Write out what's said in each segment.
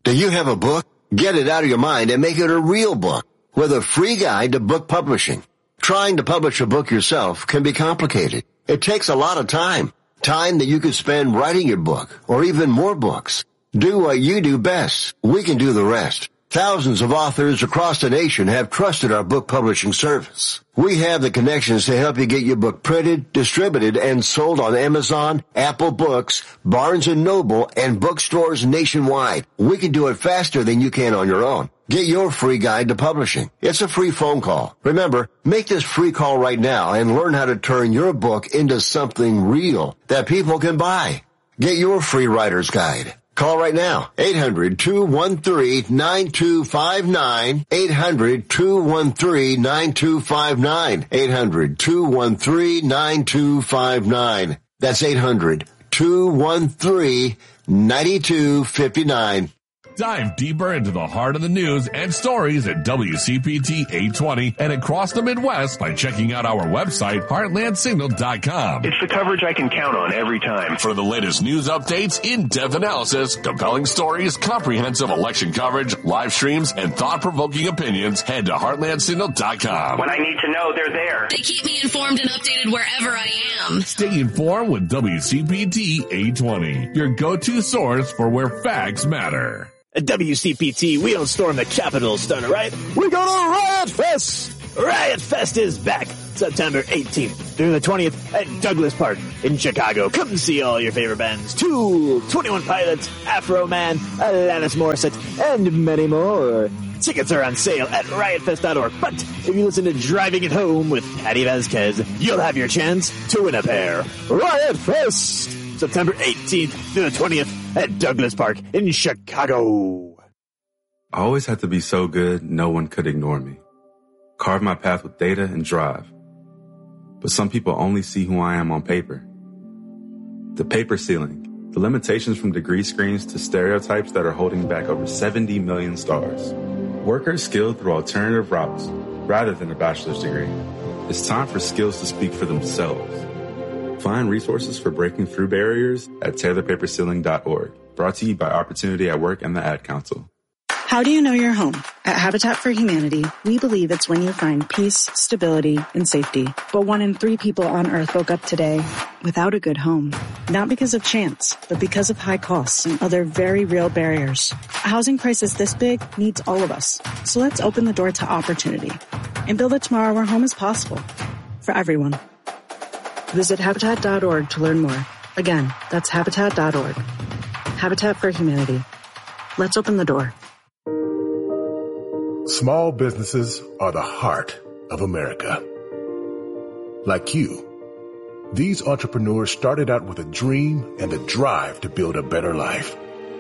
Do you have a book? Get it out of your mind and make it a real book with a free guide to book publishing. Trying to publish a book yourself can be complicated. It takes a lot of time. Time that you could spend writing your book or even more books. Do what you do best. We can do the rest. Thousands of authors across the nation have trusted our book publishing service. We have the connections to help you get your book printed, distributed, and sold on Amazon, Apple Books, Barnes & Noble, and bookstores nationwide. We can do it faster than you can on your own. Get your free guide to publishing. It's a free phone call. Remember, make this free call right now and learn how to turn your book into something real that people can buy. Get your free writer's guide. Call right now, 800-213-9259, 800-213-9259, 800-213-9259. That's 800-213-9259. Dive deeper into the heart of the news and stories at WCPT 820 and across the Midwest by checking out our website, heartlandsignal.com. It's the coverage I can count on every time. For the latest news updates, in-depth analysis, compelling stories, comprehensive election coverage, live streams, and thought-provoking opinions, head to heartlandsignal.com. When I need to know, they're there. They keep me informed and updated wherever I am. Stay informed with WCPT 820, your go-to source for where facts matter. At WCPT, we don't storm the Capitol, Stunner, right? We go to Riot Fest! Riot Fest is back September 18th through the 20th at Douglas Park in Chicago. Come see all your favorite bands. Tool, 21 Pilots, Afro Man, Alanis Morissette, and many more. Tickets are on sale at riotfest.org. But if you listen to Driving It Home with Patty Vasquez, you'll have your chance to win a pair. Riot Fest! September 18th through the 20th at Douglas Park in Chicago. I always had to be so good, no one could ignore me. Carve my path with data and drive. But some people only see who I am on paper. The paper ceiling, the limitations from degree screens to stereotypes that are holding back over 70 million stars. Workers skilled through alternative routes rather than a bachelor's degree. It's time for skills to speak for themselves. Find resources for breaking through barriers at taylorpaperceiling.org. Brought to you by Opportunity at Work and the Ad Council. How do you know you're home? At Habitat for Humanity, we believe it's when you find peace, stability, and safety. But 1 in 3 people on Earth woke up today without a good home. Not because of chance, but because of high costs and other very real barriers. A housing crisis this big needs all of us. So let's open the door to opportunity and build a tomorrow where home is possible for everyone. Visit Habitat.org to learn more. Again, that's Habitat.org. Habitat for Humanity. Let's open the door. Small businesses are the heart of America. Like you, these entrepreneurs started out with a dream and the drive to build a better life.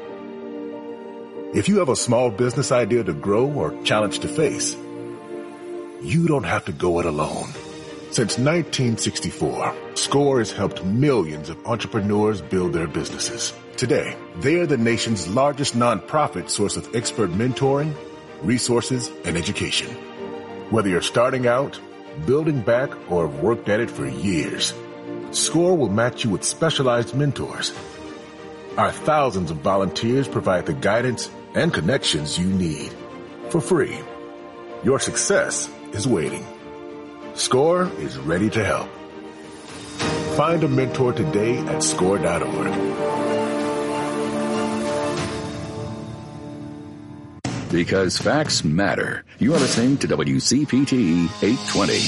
If you have a small business idea to grow or challenge to face, you don't have to go it alone. Since 1964, SCORE has helped millions of entrepreneurs build their businesses. Today, they are the nation's largest nonprofit source of expert mentoring, resources, and education. Whether you're starting out, building back, or have worked at it for years, SCORE will match you with specialized mentors. Our thousands of volunteers provide the guidance and connections you need for free. Your success is waiting. SCORE is ready to help. Find a mentor today at SCORE.org. Because facts matter. You are listening to WCPT 820.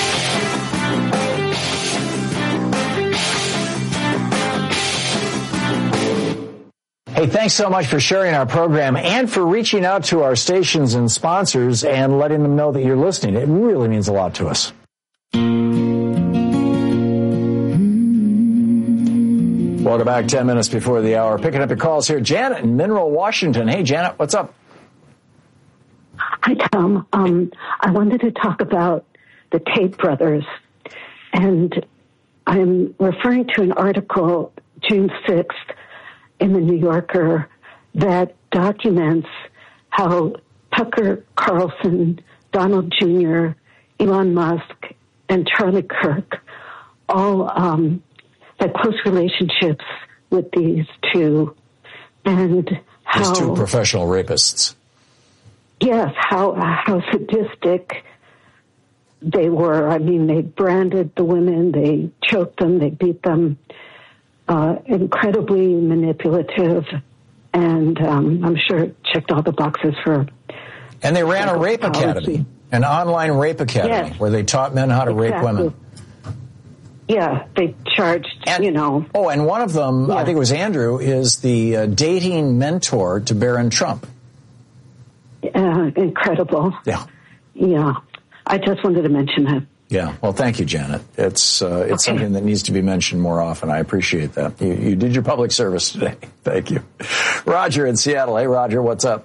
Hey, thanks so much for sharing our program and for reaching out to our stations and sponsors and letting them know that you're listening. It really means a lot to us. Welcome back. 10 minutes before the hour. Picking up your calls here. Janet in Mineral, Washington. Hey, Janet, what's up? Hi, Tom. I wanted to talk about the Tate brothers, and I'm referring to an article, June 6th, in the New Yorker, that documents how Tucker Carlson, Donald Jr., Elon Musk, and Charlie Kirk all had close relationships with these two, and These two professional rapists. Yes, how sadistic they were. I mean, they branded the women, they choked them, they beat them. Incredibly manipulative, and I'm sure it checked all the boxes for. And they ran a rape academy, an online rape academy, yes, where they taught men how to rape women. Yeah, they charged, Oh, and one of them, I think it was Andrew, is the dating mentor to Barron Trump. Incredible. Yeah. Yeah. I just wanted to mention that. Yeah. Well, thank you, Janet. It's something that needs to be mentioned more often. I appreciate that. You did your public service today. Thank you. Roger in Seattle. Hey, Roger, what's up?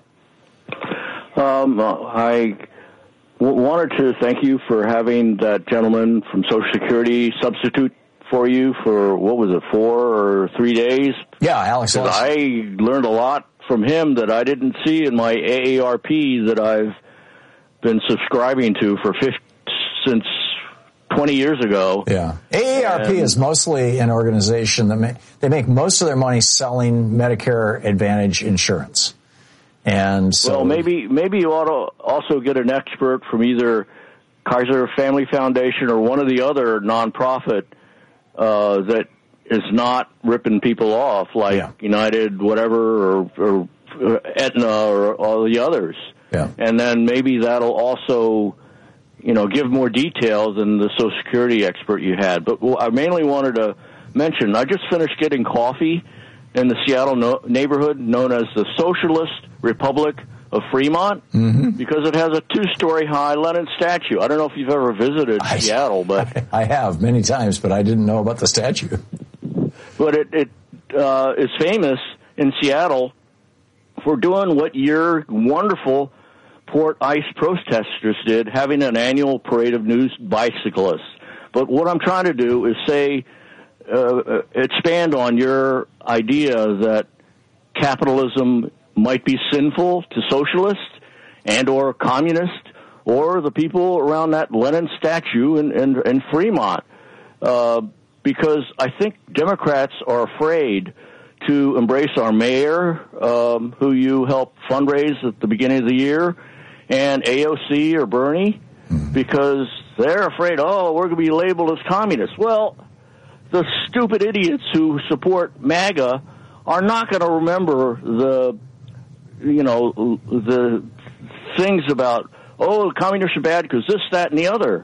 I wanted to thank you for having that gentleman from Social Security substitute for you for, 4 or 3 days? Yeah, Alex. I learned a lot from him that I didn't see in my AARP that I've been subscribing to since 20 years ago. Yeah. AARP is mostly an organization that they make most of their money selling Medicare Advantage insurance. And so, well, maybe you ought to also get an expert from either Kaiser Family Foundation or one of the other nonprofit that is not ripping people off like United, whatever, or Aetna or all the others. Yeah. And then maybe that'll also, give more details than the Social Security expert you had. But I mainly wanted to mention, I just finished getting coffee in the Seattle neighborhood known as the Socialist Republic of Fremont, because it has a 2-story high Lenin statue. I don't know if you've ever visited Seattle, but I have many times, but I didn't know about the statue. But it is famous in Seattle for doing what your wonderful Port ICE protesters did, having an annual parade of news bicyclists. But what I'm trying to do is expand on your idea that capitalism might be sinful to socialists and or communists or the people around that Lenin statue in Fremont. Because I think Democrats are afraid to embrace our mayor, who you helped fundraise at the beginning of the year, and AOC or Bernie, because they're afraid, we're going to be labeled as communists. Well, the stupid idiots who support MAGA are not going to remember the things about, communists are bad because this, that, and the other.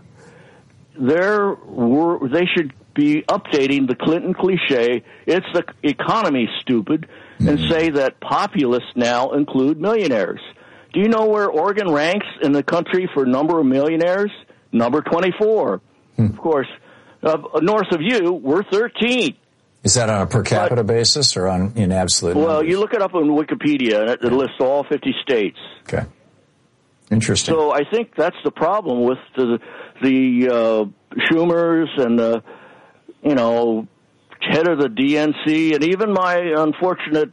They should be updating the Clinton cliche, it's the economy, stupid, and say that populists now include millionaires. Do you know where Oregon ranks in the country for number of millionaires? Number 24. Of course, north of you, we're 13. Is that on a per capita basis or in absolute numbers? Well, you look it up on Wikipedia, and it lists all 50 states. Okay. Interesting. So I think that's the problem with the Schumers and the, head of the DNC, and even my unfortunate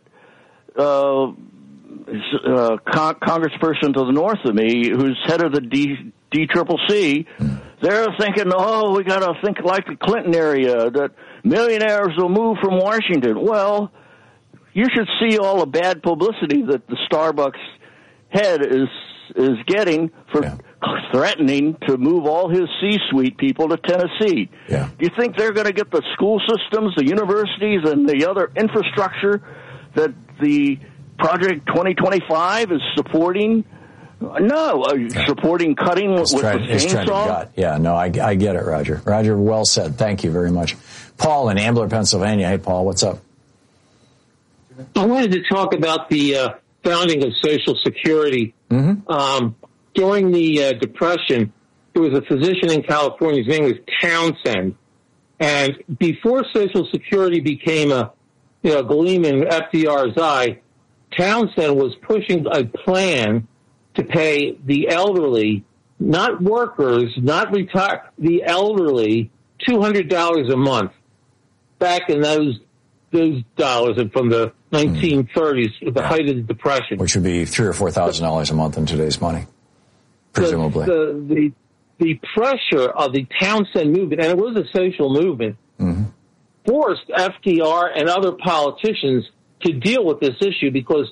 congressperson to the north of me, who's head of the DCCC. They're thinking, we got to think like the Clinton area, that millionaires will move from Washington. Well, you should see all the bad publicity that the Starbucks head is getting for threatening to move all his C-suite people to Tennessee. Yeah. Do you think they're going to get the school systems, the universities, and the other infrastructure that the Project 2025 is supporting? No, supporting cutting with the chainsaw? Yeah, no, I get it, Roger. Roger, well said. Thank you very much. Paul in Ambler, Pennsylvania. Hey, Paul, what's up? I wanted to talk about the founding of Social Security. During the Depression, there was a physician in California, his name was Townsend. And before Social Security became a gleam in FDR's eye, Townsend was pushing a plan to pay the elderly, not workers, not retired, the elderly, $200 a month. Back in those dollars from the 1930s, the height of the Depression, which would be $3,000 or $4,000 a month in today's money, presumably. The pressure of the Townsend movement, and it was a social movement, forced FDR and other politicians to deal with this issue, because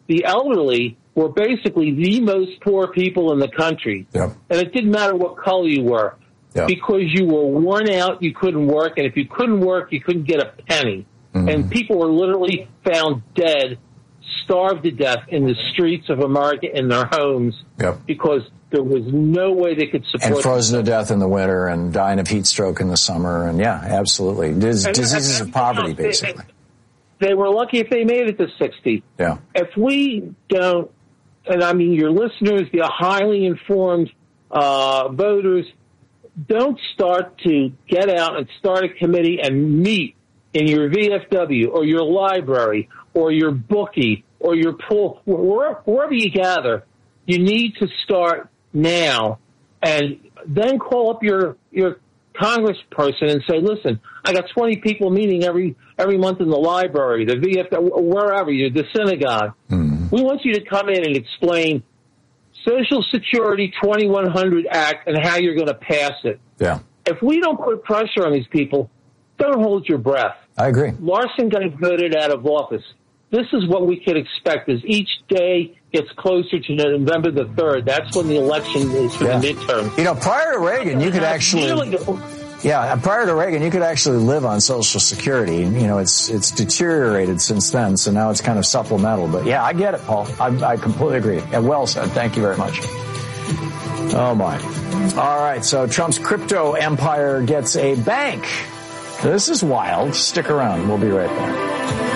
the elderly were basically the most poor people in the country. Yep. And it didn't matter what color you were. Yep. Because you were worn out, you couldn't work, and if you couldn't work, you couldn't get a penny. Mm-hmm. And people were literally found dead, starved to death in the streets of America in their homes because there was no way they could support and frozen to death in the winter and dying of heat stroke in the summer. And, yeah, absolutely. Diseases of poverty, basically. They were lucky if they made it to 60. Yeah. If we don't, and I mean your listeners, the highly informed voters, don't start to get out and start a committee and meet in your VFW or your library or your bookie or your pool, wherever you gather. You need to start now and then call up your congressperson and say, listen, I got 20 people meeting every month in the library, the VFW, wherever, the synagogue. Mm-hmm. We want you to come in and explain Social Security 2100 Act and how you're going to pass it. Yeah. If we don't put pressure on these people, don't hold your breath. I agree. Larson got voted out of office. This is what we could expect as each day gets closer to November the 3rd. That's when the election is for the midterm. You know, prior to Reagan, you could actually... prior to Reagan, you could actually live on Social Security. You know, it's deteriorated since then, so now it's kind of supplemental. But yeah, I get it, Paul. I completely agree. And well said. Thank you very much. Oh, my. All right, so Trump's crypto empire gets a bank. This is wild. Stick around. We'll be right back.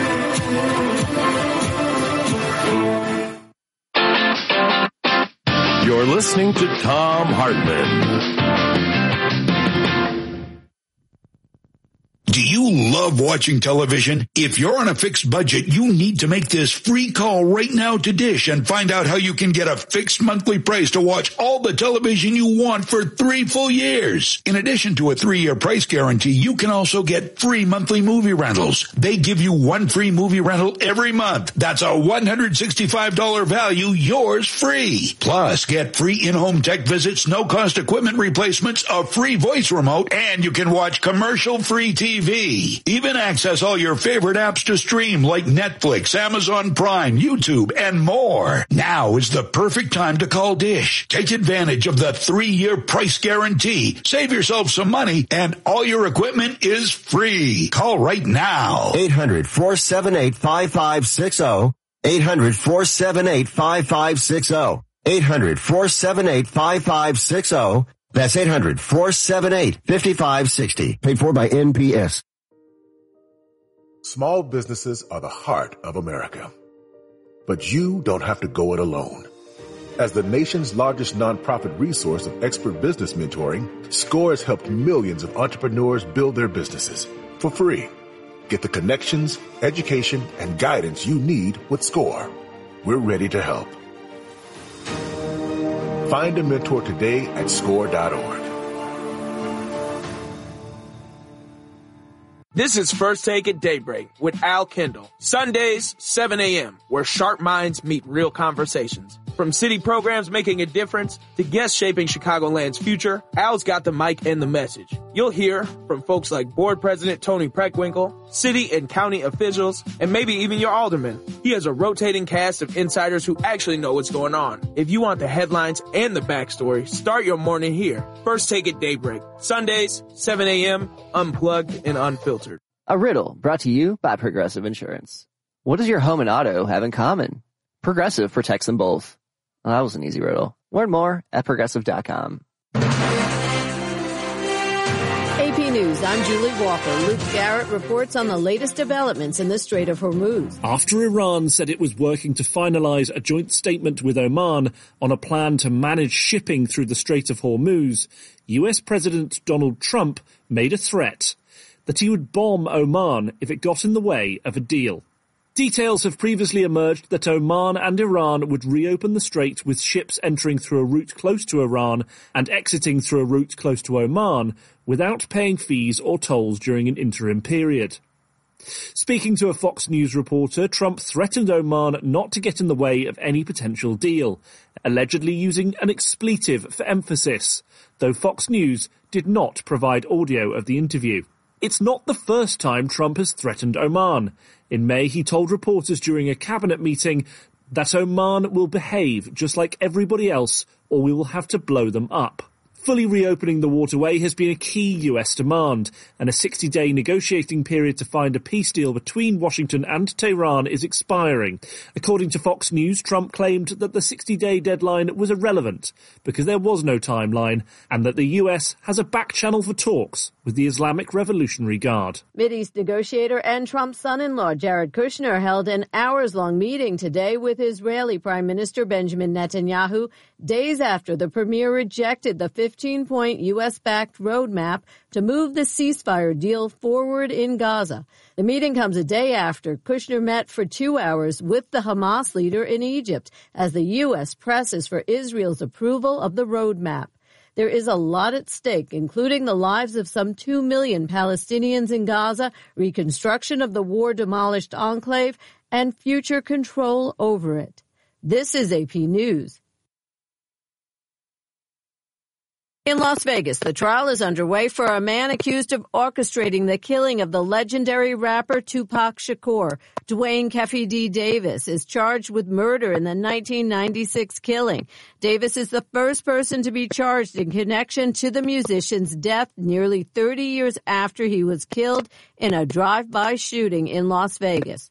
You're listening to Thom Hartmann. Do you love watching television? If you're on a fixed budget, you need to make this free call right now to Dish and find out how you can get a fixed monthly price to watch all the television you want for 3 full years. In addition to a 3-year price guarantee, you can also get free monthly movie rentals. They give you 1 free movie rental every month. That's a $165 value, yours free. Plus, get free in-home tech visits, no-cost equipment replacements, a free voice remote, and you can watch commercial-free TV. Even access all your favorite apps to stream like Netflix, Amazon Prime, YouTube, and more. Now is the perfect time to call Dish. Take advantage of the 3-year price guarantee. Save yourself some money, and all your equipment is free. Call right now. 800-478-5560. 800-478-5560. 800-478-5560. That's 800-478-5560. Paid for by NPS. Small businesses are the heart of America. But you don't have to go it alone. As the nation's largest nonprofit resource of expert business mentoring, SCORE has helped millions of entrepreneurs build their businesses for free. Get the connections, education, and guidance you need with SCORE. We're ready to help. Find a mentor today at score.org. This is First Take at Daybreak with Al Kendall. Sundays, 7 a.m., where sharp minds meet real conversations. From city programs making a difference to guests shaping Chicagoland's future, Al's got the mic and the message. You'll hear from folks like Board President Tony Preckwinkle, city and county officials, and maybe even your alderman. He has a rotating cast of insiders who actually know what's going on. If you want the headlines and the backstory, start your morning here. First Take at Daybreak. Sundays, 7 a.m., unplugged and unfiltered. A riddle brought to you by Progressive Insurance. What does your home and auto have in common? Progressive protects them both. Well, that was an easy riddle. Learn more at Progressive.com. AP News, I'm Julie Walker. Luke Garrett reports on the latest developments in the Strait of Hormuz. After Iran said it was working to finalize a joint statement with Oman on a plan to manage shipping through the Strait of Hormuz, US President Donald Trump made a threat that he would bomb Oman if it got in the way of a deal. Details have previously emerged that Oman and Iran would reopen the strait with ships entering through a route close to Iran and exiting through a route close to Oman without paying fees or tolls during an interim period. Speaking to a Fox News reporter, Trump threatened Oman not to get in the way of any potential deal, allegedly using an expletive for emphasis, though Fox News did not provide audio of the interview. It's not the first time Trump has threatened Oman. In May, he told reporters during a cabinet meeting that Oman will behave just like everybody else or we will have to blow them up. Fully reopening the waterway has been a key US demand, and a 60-day negotiating period to find a peace deal between Washington and Tehran is expiring. According to Fox News, Trump claimed that the 60-day deadline was irrelevant because there was no timeline, and that the US has a back channel for talks with the Islamic Revolutionary Guard. Mideast negotiator and Trump's son-in-law Jared Kushner held an hours-long meeting today with Israeli Prime Minister Benjamin Netanyahu, days after the premier rejected the 15-point U.S.-backed roadmap to move the ceasefire deal forward in Gaza. The meeting comes a day after Kushner met for 2 hours with the Hamas leader in Egypt as the U.S. presses for Israel's approval of the roadmap. There is a lot at stake, including the lives of some 2 million Palestinians in Gaza, reconstruction of the war-demolished enclave, and future control over it. This is AP News. In Las Vegas, the trial is underway for a man accused of orchestrating the killing of the legendary rapper Tupac Shakur. Dwayne Keffe D. Davis is charged with murder in the 1996 killing. Davis is the first person to be charged in connection to the musician's death nearly 30 years after he was killed in a drive-by shooting in Las Vegas.